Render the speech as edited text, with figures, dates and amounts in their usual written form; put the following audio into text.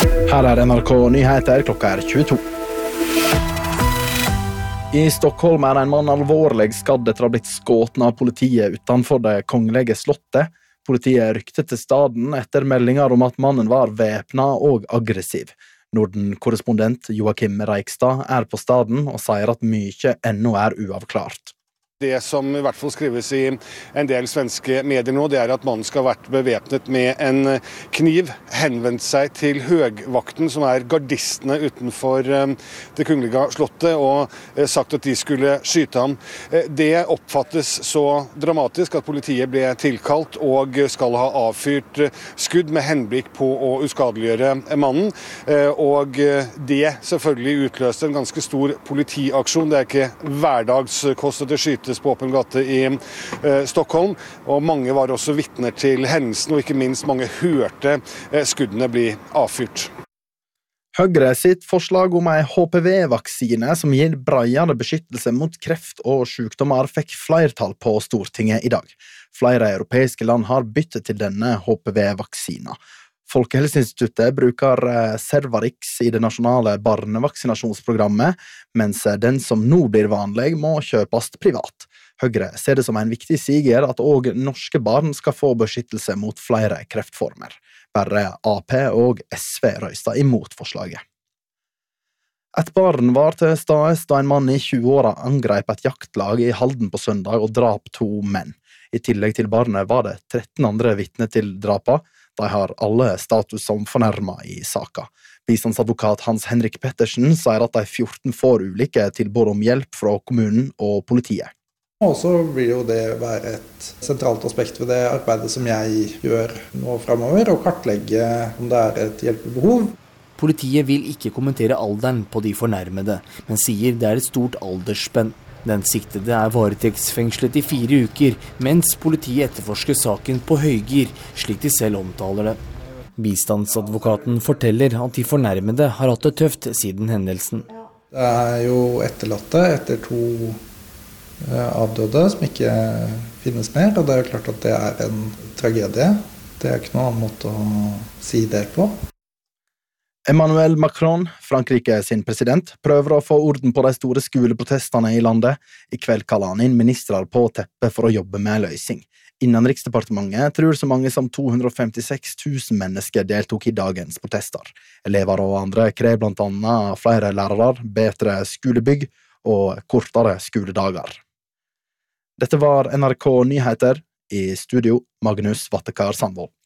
Her NRK Nyheter, klokka 22. I Stockholm en mann alvorlig skadd etter å ha blitt skåten av politiet utenfor det kongelige slottet. Politiet rykte til staden etter meldinger om at mannen var væpnet og aggressiv. Norden-korrespondent Joakim Reikstad på staden og sier at mye ennå uavklart. Det som i hvert fall skrives i en del svenske medier nå, det at mannen skal ha vært bevæpnet med en kniv, henvendt seg til høgvakten, som gardistene utenfor det kongelige slottet, og sagt at de skulle skyte ham. Det oppfattes så dramatisk at politiet ble tilkalt og skal ha avfyrt skudd med henblikk på å uskadeliggjøre mannen. Og det selvfølgelig utløste en ganske stor politiaksjon. Det ikke hverdagskost at det skytes på åpen gate i Stockholm, og mange var også vitner til hendelsen, og ikke minst mange hørte skuddene bli avfyrt. Høyre sitt forslag om en HPV-vaksine som gir bredere beskyttelse mot kreft og sykdommer fikk flertall på Stortinget i dag. Flere europeiske land har byttet til denne HPV-vaksina. Folkehelseinstituttet bruker Cervarix i det nasjonale barnevaksinasjonsprogrammet, mens den som nå blir vanlig må kjøpes privat. Høyre ser det som en viktig siger at også norske barn skal få beskyttelse mot flere kreftformer. Bare AP og SV røysta imot forslaget. Et barn var til stede da en mann i 20-åra angrep et jaktlag i Halden på søndag og drap 2 menn. I tillegg til barnet var det 13 andre vitner til drapa. De har alle status som fornærmet i saka. Bistandsadvokat Hans Henrik Pettersen sier at de 14 får ulike tilbud om hjelp fra kommunen og politiet. Og så vil jo det være et sentralt aspekt ved det arbeidet som jeg gjør nå fremover, å kartlegge om det et hjelpebehov. Politiet vil ikke kommentere alderen på de fornærmede, men sier det et stort aldersspenn. Den siktede varetektsfengslet i 4 uker, mens politiet etterforsker saken på høygir, slik de selv omtaler det. Bistandsadvokaten forteller at de fornærmede har hatt det tøft siden hendelsen. Det jo etterlatte etter 2 avdøde som ikke finnes mer, og det jo klart at det en tragedie. Det ikke noen annen måte å si det på. Emmanuel Macron, Frankrike sin president, prøver å få orden på de store skoleprotestene i landet. I kveld kaller han inn ministrar på teppet for å jobbe med løsning. Innenriksdepartementet tror så mange som 256 000 mennesker deltok i dagens protester. Elever og andre krever blant annet flere lærere, bedre skolebygg og kortere skoledager. Dette var NRK Nyheter. I studio Magnus Vattekar Sandvold.